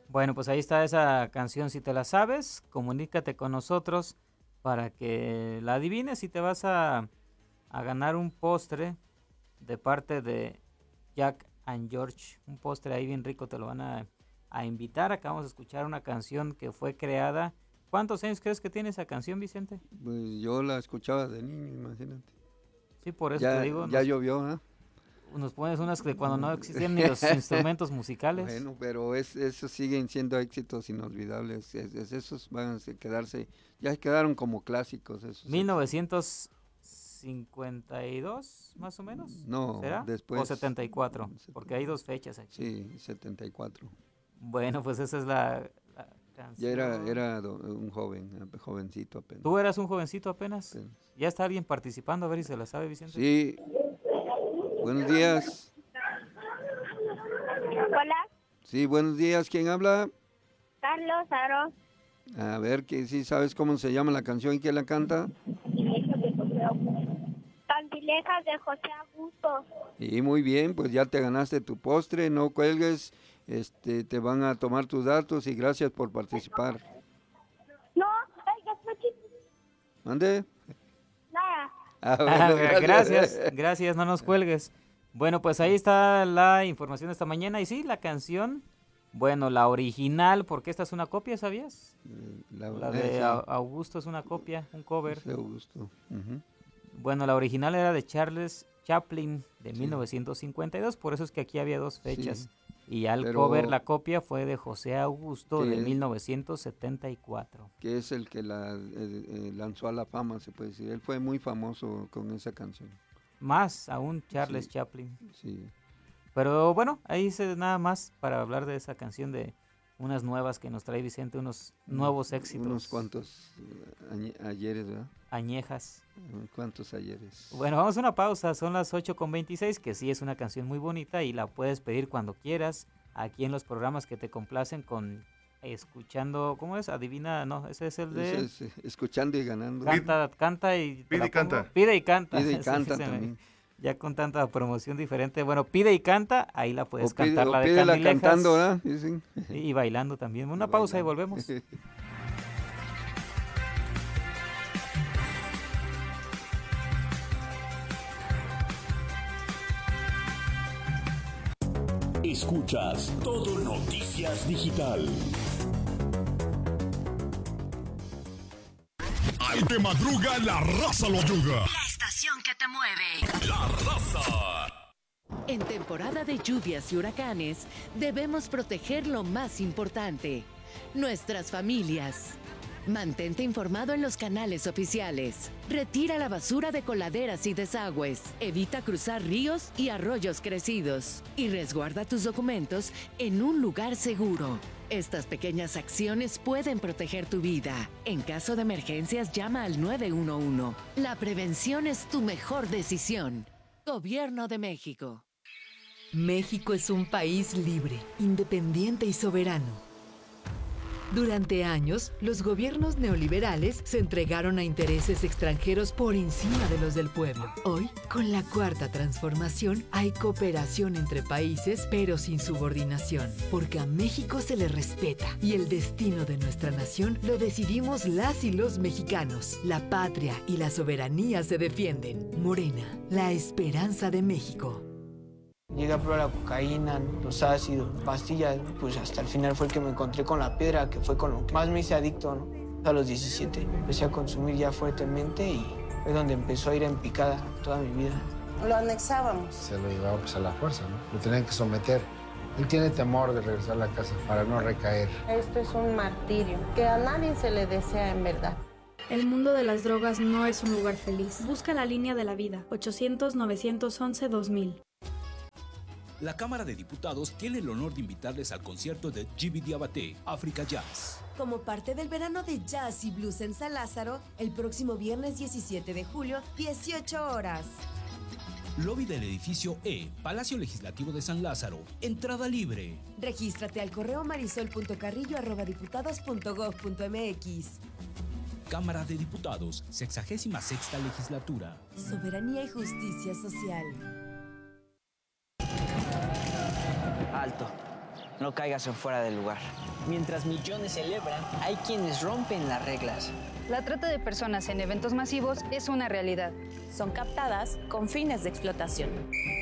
Bueno, pues ahí está esa canción. Si te la sabes, comunícate con nosotros para que la adivines y te vas a ganar un postre de parte de Jack and George. Un postre ahí bien rico, te lo van a invitar. Acabamos de escuchar una canción que fue creada. ¿Cuántos años crees que tiene esa canción, Vicente? Pues yo la escuchaba de niño, imagínate. Sí, por eso te Ya, digo, ya llovió, ¿eh? nos pones unas de cuando no existían ni los instrumentos musicales. Bueno, pero esos siguen siendo éxitos inolvidables. Esos van a quedarse, ya quedaron como clásicos esos éxitos. 1952, más o menos. No, ¿Será? después. O 74, porque hay dos fechas aquí. Sí, 74. Bueno, pues esa es la canción. Ya era un jovencito apenas. ¿Tú eras un jovencito apenas? Apenas. ¿Ya está alguien participando? A ver si se la sabe, Vicente. Sí. Buenos días. Hola, Sí, buenos días. ¿Quién habla? Carlos Aro. A ver, que sí sabes cómo se llama la canción y quién la canta. Cantilejas de José Augusto. Y muy bien, pues ya te ganaste tu postre, no cuelgues, te van a tomar tus datos y gracias por participar. No, oiga, ¿Mande? nada. Bueno, Gracias, no nos cuelgues. Bueno, pues ahí está la información de esta mañana. Y sí, la canción, bueno, la original, porque esta es una copia, ¿sabías? La de sí, Augusto es una copia, un cover. José Augusto. Ujú. Bueno, la original era de Charles Chaplin de Sí. 1952, por eso es que aquí había dos fechas. Sí, Y al pero- cover, la copia fue de José Augusto ¿Qué de es? 1974. Que es el que la lanzó a la fama, se puede decir. Él fue muy famoso con esa canción. Más aún Charles Sí. Chaplin. Sí. Pero bueno, ahí hice nada más para hablar de esa canción, de unas nuevas que nos trae Vicente, unos nuevos éxitos. Unos cuantos ayeres, ¿verdad? Añejas. Unos cuantos ayeres. Bueno, vamos a una pausa, son las 8:26, que sí es una canción muy bonita y la puedes pedir cuando quieras, aquí en los programas que te complacen con escuchando, ¿cómo es? Adivina, no, ese es el de... Ese es, escuchando y ganando. Canta y... te Pide la y canta. pongo. Pide y canta. Pide y Sí, canta se me- también. Ya con tanta promoción diferente. Bueno, pide y canta, ahí la puedes cantar, la de pídela Candilejas. cantando, ¿verdad? Dicen. Y bailando también. Una pausa y volvemos. Escuchas Todo Noticias Digital. Al que madruga, la raza lo ayuda. La estación que te mueve. La raza. En temporada de lluvias y huracanes, debemos proteger lo más importante, nuestras familias. Mantente informado en los canales oficiales. Retira la basura de coladeras y desagües. Evita cruzar ríos y arroyos crecidos. Y resguarda tus documentos en un lugar seguro. Estas pequeñas acciones pueden proteger tu vida. En caso de emergencias, llama al 911. La prevención es tu mejor decisión. Gobierno de México. México es un país libre, independiente y soberano. Durante años, los gobiernos neoliberales se entregaron a intereses extranjeros por encima de los del pueblo. Hoy, con la Cuarta Transformación, hay cooperación entre países, pero sin subordinación, porque a México se le respeta y el destino de nuestra nación lo decidimos las y los mexicanos. La patria y la soberanía se defienden. Morena, la esperanza de México. Llegué a probar la cocaína, los ácidos, pastillas, pues hasta el final fue el que me encontré con la piedra, que fue con lo que más me hice adicto, ¿no? A los 17 empecé a consumir ya fuertemente y fue donde empezó a ir en picada toda mi vida. Lo anexábamos. Se lo llevaba pues a la fuerza, ¿no? Lo tenían que someter. Él tiene temor de regresar a la casa para no recaer. Esto es un martirio que a nadie se le desea en verdad. El mundo de las drogas no es un lugar feliz. Busca la línea de la vida, 800-911-2000. La Cámara de Diputados tiene el honor de invitarles al concierto de Gibi Diabaté, África Jazz. Como parte del verano de jazz y blues en San Lázaro, el próximo viernes 17 de julio, 18 horas. Lobby del edificio E, Palacio Legislativo de San Lázaro. Entrada libre. Regístrate al correo marisol.carrillo@diputados.gov.mx. Cámara de Diputados, 66ª Legislatura. Soberanía y justicia social. Alto. no caigas en fuera del lugar. Mientras millones celebran, hay quienes rompen las reglas. La trata de personas en eventos masivos es una realidad. Son captadas con fines de explotación.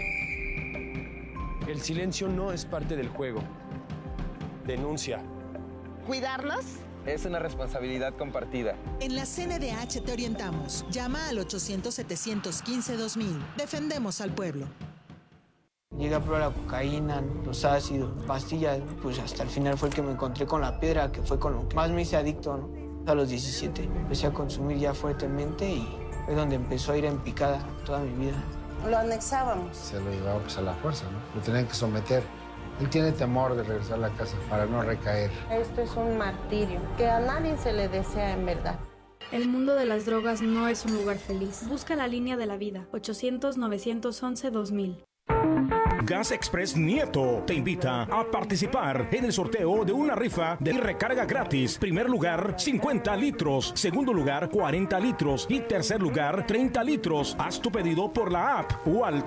El silencio no es parte del juego. Denuncia. ¿Cuidarnos? Es una responsabilidad compartida. En la CNDH te orientamos. Llama al 800-715-2000. Defendemos al pueblo. Llegué a probar la cocaína, los ácidos, pastillas, pues hasta el final fue el que me encontré con la piedra, que fue con lo que más me hice adicto, ¿no? A los 17 empecé a consumir ya fuertemente y fue donde empezó a ir en picada toda mi vida. Lo anexábamos. Se lo llevaba pues a la fuerza, ¿no? Lo tenían que someter. Él tiene temor de regresar a la casa para no recaer. Esto es un martirio que a nadie se le desea en verdad. El mundo de las drogas no es un lugar feliz. Busca la línea de la vida. 800-911-2000. Gas Express Nieto te invita a participar en el sorteo de una rifa de recarga gratis. Primer lugar, 50 litros. Segundo lugar, 40 litros. Y tercer lugar, 30 litros. Haz tu pedido por la app o al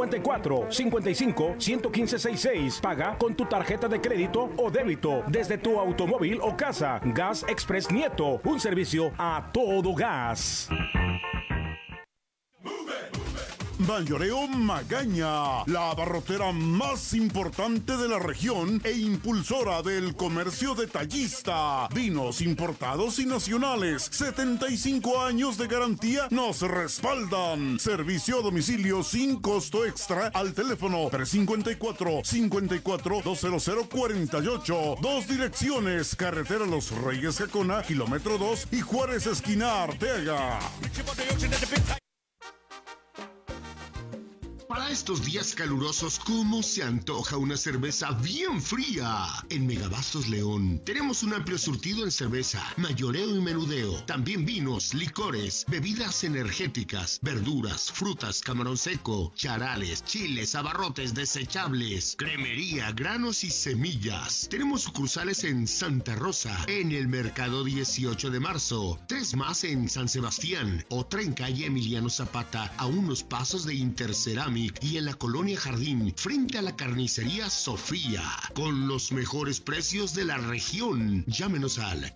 354-55-115-66. Paga con tu tarjeta de crédito o débito desde tu automóvil o casa. Gas Express Nieto, un servicio a todo gas. Mayoreo Magaña, la abarrotera más importante de la región e impulsora del comercio detallista. Vinos importados y nacionales, 75 años de garantía nos respaldan. Servicio a domicilio sin costo extra al teléfono 354-54-20048. Dos direcciones, carretera Los Reyes Jacona, kilómetro 2 y Juárez esquina Arteaga. Para estos días calurosos, ¿cómo se antoja una cerveza bien fría? En Megabastos León tenemos un amplio surtido en cerveza, mayoreo y menudeo. También vinos, licores, bebidas energéticas, verduras, frutas, camarón seco, charales, chiles, abarrotes desechables, cremería, granos y semillas. Tenemos sucursales en Santa Rosa, en el Mercado 18 de Marzo, 3 más en San Sebastián, otra en calle Emiliano Zapata, a unos pasos de Interceramic, y en la Colonia Jardín, frente a la carnicería Sofía, con los mejores precios de la región. Llámenos al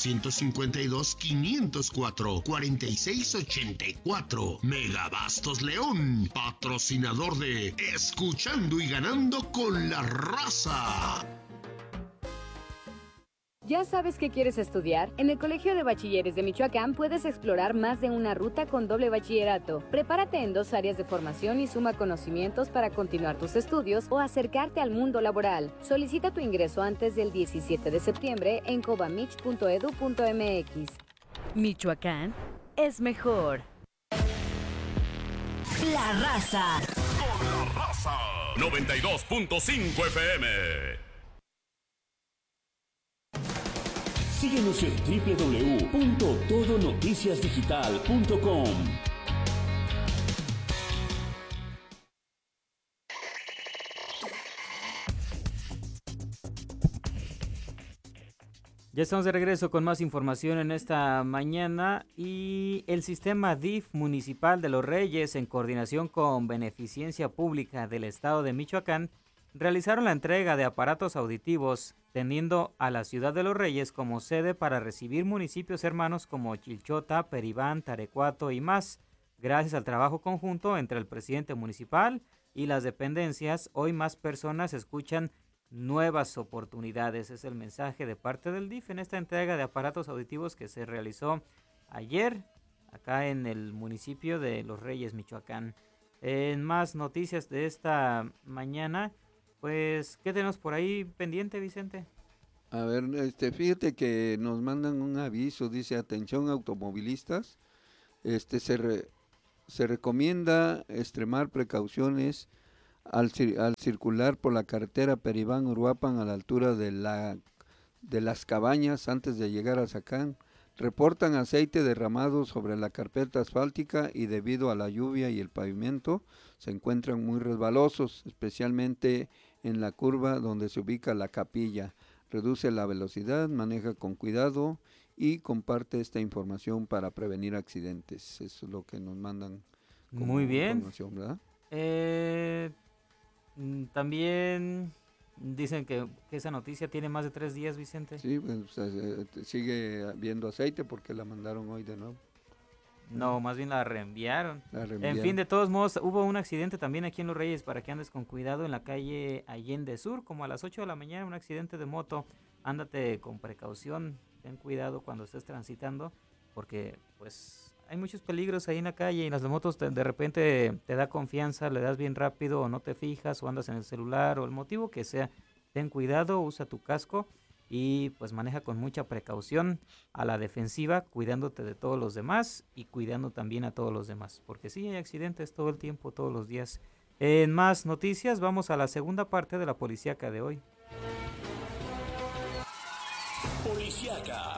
452-504-4684. Megabastos León, patrocinador de Escuchando y Ganando con la Raza. ¿Ya sabes qué quieres estudiar? En el Colegio de Bachilleres de Michoacán puedes explorar más de una ruta con doble bachillerato. Prepárate en 2 áreas de formación y suma conocimientos para continuar tus estudios o acercarte al mundo laboral. Solicita tu ingreso antes del 17 de septiembre en cobamich.edu.mx. Michoacán es mejor. La Raza. Con la Raza. 92.5 FM. Síguenos en www.todonoticiasdigital.com. Ya estamos de regreso con más información en esta mañana y el sistema DIF municipal de Los Reyes, en coordinación con Beneficencia Pública del Estado de Michoacán, realizaron la entrega de aparatos auditivos, teniendo a la ciudad de Los Reyes como sede para recibir municipios hermanos como Chilchota, Peribán, Tarecuato y más. Gracias al trabajo conjunto entre el presidente municipal y las dependencias, hoy más personas escuchan nuevas oportunidades. Es el mensaje de parte del DIF en esta entrega de aparatos auditivos que se realizó ayer acá en el municipio de Los Reyes, Michoacán. En más noticias de esta mañana, pues, ¿qué tenemos por ahí pendiente, Vicente? A ver, fíjate que nos mandan un aviso, dice: atención automovilistas, se recomienda extremar precauciones al circular por la carretera Peribán-Uruapan a la altura de las cabañas antes de llegar a Zacán. Reportan aceite derramado sobre la carpeta asfáltica y debido a la lluvia y el pavimento se encuentran muy resbalosos, especialmente en la curva donde se ubica la capilla. Reduce la velocidad, maneja con cuidado y comparte esta información para prevenir accidentes. Eso es lo que nos mandan como muy bien información, ¿verdad? También Dicen que esa noticia tiene más de 3 días, Vicente. Sí, pues, sigue habiendo aceite porque la mandaron hoy de nuevo. No, más bien la reenviaron. En fin, de todos modos, hubo un accidente también aquí en Los Reyes, para que andes con cuidado en la calle Allende Sur, como a las 8 de la mañana, un accidente de moto. Ándate con precaución, ten cuidado cuando estés transitando, porque pues hay muchos peligros ahí en la calle y las motos de repente te da confianza, le das bien rápido o no te fijas o andas en el celular o el motivo que sea. Ten cuidado, usa tu casco y pues maneja con mucha precaución a la defensiva, cuidándote de todos los demás y cuidando también a todos los demás, porque sí hay accidentes todo el tiempo, todos los días. En más noticias, vamos a la segunda parte de la policíaca de hoy. Policíaca.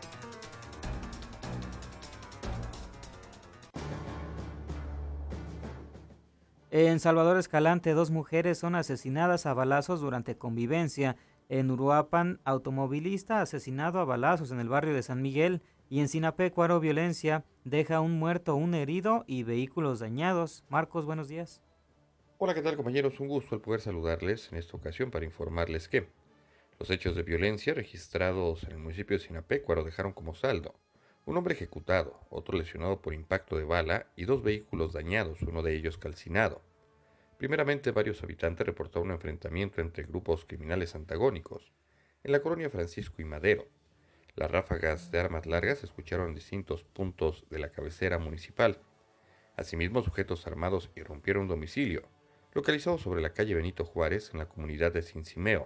En Salvador Escalante, 2 mujeres son asesinadas a balazos durante convivencia. En Uruapan, automovilista asesinado a balazos en el barrio de San Miguel. Y en Sinapecuaro, violencia deja un muerto, un herido y vehículos dañados. Marcos, buenos días. Hola, ¿qué tal, compañeros? Un gusto el poder saludarles en esta ocasión para informarles que los hechos de violencia registrados en el municipio de Sinapecuaro dejaron como saldo un hombre ejecutado, otro lesionado por impacto de bala y 2 vehículos dañados, uno de ellos calcinado. Primeramente, varios habitantes reportaron un enfrentamiento entre grupos criminales antagónicos en la colonia Francisco y Madero. Las ráfagas de armas largas se escucharon en distintos puntos de la cabecera municipal. Asimismo, sujetos armados irrumpieron un domicilio, localizado sobre la calle Benito Juárez en la comunidad de Cincimeo,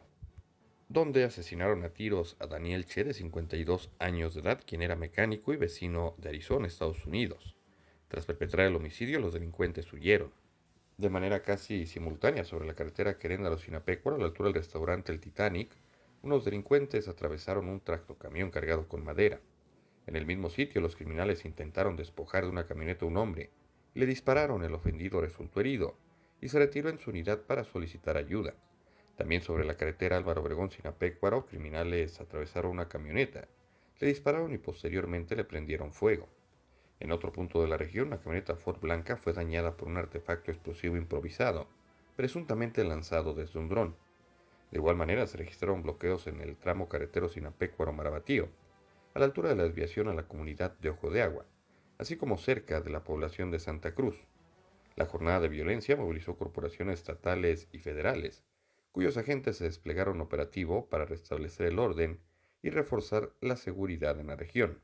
donde asesinaron a tiros a Daniel Che, de 52 años de edad, quien era mecánico y vecino de Arizona, Estados Unidos. Tras perpetrar el homicidio, los delincuentes huyeron. De manera casi simultánea, sobre la carretera Querétaro-Sinapecuaro, a la altura del restaurante El Titanic, unos delincuentes atravesaron un tractocamión cargado con madera. En el mismo sitio, los criminales intentaron despojar de una camioneta a un hombre, le dispararon, el ofendido resultó herido y se retiró en su unidad para solicitar ayuda. También sobre la carretera Álvaro Obregón-Sinapecuaro, criminales atravesaron una camioneta, le dispararon y posteriormente le prendieron fuego. En otro punto de la región, la camioneta Ford blanca fue dañada por un artefacto explosivo improvisado, presuntamente lanzado desde un dron. De igual manera, se registraron bloqueos en el tramo carretero Sinapecuaro-Marabatío, a la altura de la desviación a la comunidad de Ojo de Agua, así como cerca de la población de Santa Cruz. La jornada de violencia movilizó corporaciones estatales y federales, cuyos agentes se desplegaron operativo para restablecer el orden y reforzar la seguridad en la región.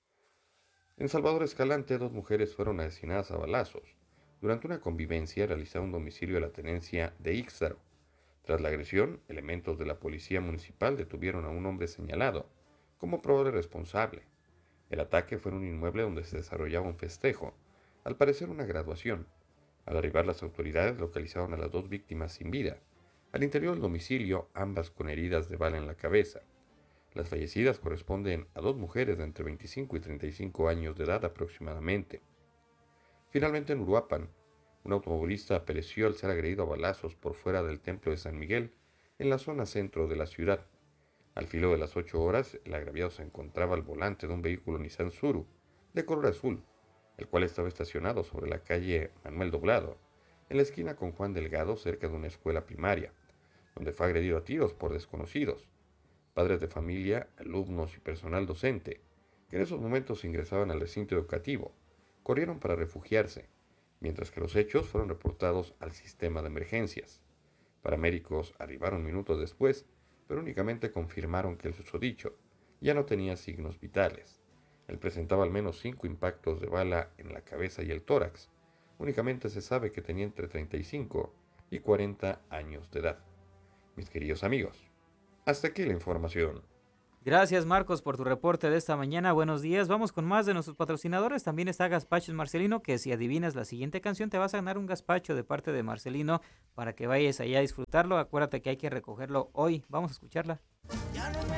En Salvador Escalante, 2 mujeres fueron asesinadas a balazos durante una convivencia realizada en un domicilio de la tenencia de Ixtaro. Tras la agresión, elementos de la policía municipal detuvieron a un hombre señalado como probable responsable. El ataque fue en un inmueble donde se desarrollaba un festejo, al parecer una graduación. Al arribar las autoridades localizaron a las 2 víctimas sin vida. Al interior del domicilio, ambas con heridas de bala en la cabeza. Las fallecidas corresponden a 2 mujeres de entre 25 y 35 años de edad aproximadamente. Finalmente, en Uruapan, un automovilista pereció al ser agredido a balazos por fuera del templo de San Miguel, en la zona centro de la ciudad. Al filo de las 8 horas, el agraviado se encontraba al volante de un vehículo Nissan Suru, de color azul, el cual estaba estacionado sobre la calle Manuel Doblado, en la esquina con Juan Delgado, cerca de una escuela primaria, donde fue agredido a tiros por desconocidos. Padres de familia, alumnos y personal docente, que en esos momentos ingresaban al recinto educativo, corrieron para refugiarse, mientras que los hechos fueron reportados al sistema de emergencias. Paramédicos arribaron minutos después, pero únicamente confirmaron que el susodicho ya no tenía signos vitales. Él presentaba al menos 5 impactos de bala en la cabeza y el tórax. Únicamente se sabe que tenía entre 35 y 40 años de edad. Mis queridos amigos, hasta aquí la información. Gracias, Marcos, por tu reporte de esta mañana. Buenos días. Vamos con más de nuestros patrocinadores. También está Gazpachos Marcelino, que si adivinas la siguiente canción te vas a ganar un gazpacho de parte de Marcelino para que vayas allá a disfrutarlo. Acuérdate que hay que recogerlo hoy. Vamos a escucharla.